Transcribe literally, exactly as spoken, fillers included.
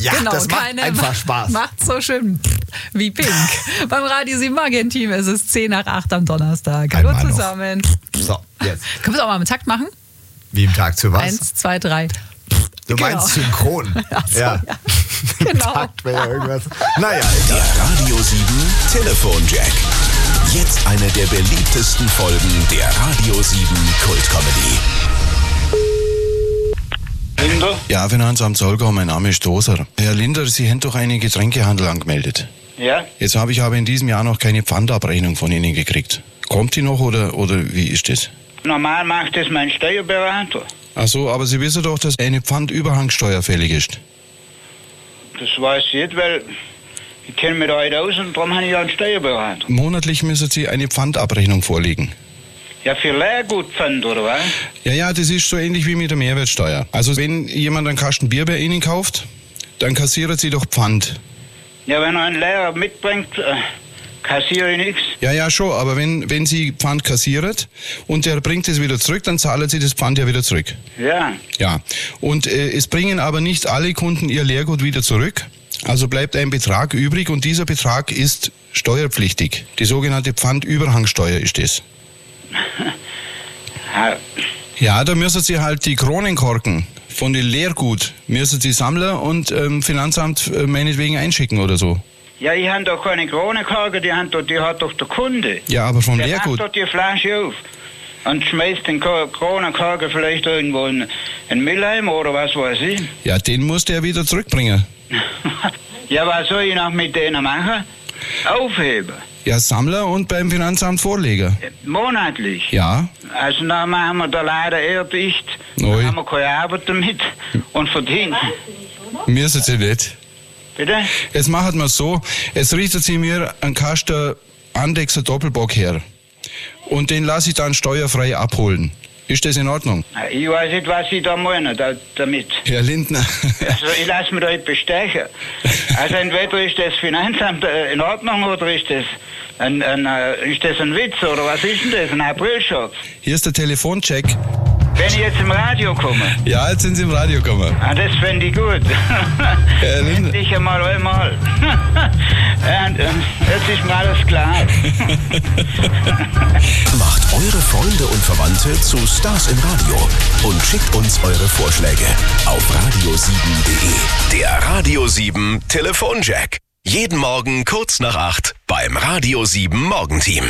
Ja, genau, das macht keine, einfach Spaß. Macht so schön wie Pink. Beim Radio sieben Morgenteam ist es zehn nach acht am Donnerstag. Hallo Einmal noch. zusammen. So, jetzt. Können wir es auch mal im Takt machen? Wie im Takt zu was? Eins, zwei, drei. Du Genau. meinst synchron. Ach so, ja. ja. Im Genau. Takt wäre ja irgendwas. Naja, Der Radio sieben Telefonjack. Jetzt eine der beliebtesten Folgen der Radio sieben Kultcomedy. Linder? Ja, Finanzamt Solgau, mein Name ist Doser. Herr Linder, Sie haben doch einen Getränkehandel angemeldet. Ja? Jetzt habe ich aber in diesem Jahr noch keine Pfandabrechnung von Ihnen gekriegt. Kommt die noch oder, oder wie ist das? Normal macht das mein Steuerberater. Ach so, aber Sie wissen doch, dass eine Pfandüberhangssteuer fällig ist. Das weiß ich nicht, weil ich kenne mich da nicht aus und darum habe ich ja einen Steuerberater. Monatlich müssen Sie eine Pfandabrechnung vorlegen. Ja, für Leergutpfand, oder was? Ja, ja, das ist so ähnlich wie mit der Mehrwertsteuer. Also wenn jemand einen Kasten Bier bei Ihnen kauft, dann kassieren Sie doch Pfand. Ja, wenn er einen Lehrer mitbringt, äh, kassiere ich nichts. Ja, ja, schon, aber wenn, wenn Sie Pfand kassieren und der bringt es wieder zurück, dann zahlen Sie das Pfand ja wieder zurück. Ja. Ja, und äh, es bringen aber nicht alle Kunden ihr Leergut wieder zurück. Also bleibt ein Betrag übrig und dieser Betrag ist steuerpflichtig. Die sogenannte Pfandüberhangsteuer ist das. Ha, Ja, da müssen Sie halt die Kronenkorken von den Leergut, müssen Sie sammeln und ähm, Finanzamt äh, meinetwegen einschicken oder so. ja, ich habe doch keine Kronenkorken, die, haben doch- die hat doch der Kunde. Ja, aber vom Der Leergut. macht doch die Flasche auf und schmeißt den Ko- Kronenkorken vielleicht irgendwo in in Müllheim oder was weiß ich. Ja, den muss der wieder zurückbringen. Ja, was soll ich noch mit denen machen? Aufheben. Ja, Sammler und beim Finanzamt Vorleger. Monatlich. Ja, Also dann machen wir da leider eher dicht. Ui. Dann haben wir keine Arbeit damit und verdient. müssen Sie nicht. Bitte? Jetzt machen wir so, jetzt richtet Sie mir einen Kasten Andexer Doppelbock her. Und den lasse ich dann steuerfrei abholen. Ist das in Ordnung? Ich weiß nicht, was Sie da meinen da, damit. Herr Lindner. Also ich lasse mich da nicht bestechen. Also entweder ist das Finanzamt äh, in Ordnung oder ist das ein, ein, äh, ist das ein Witz oder was ist denn das? Ein Aprilscherz? Hier ist der Telefoncheck. Wenn ich jetzt im Radio komme, Ja, jetzt sind Sie im Radio gekommen. ah, das fände ich gut. Herr Lindner. Endlich einmal einmal. Und, ähm, jetzt ist mir alles klar. Macht eure Freunde und Verwandte zu Stars im Radio und schickt uns eure Vorschläge auf radio sieben punkt de. Der Radio sieben Telefonjack. Jeden Morgen kurz nach acht beim Radio sieben Morgenteam.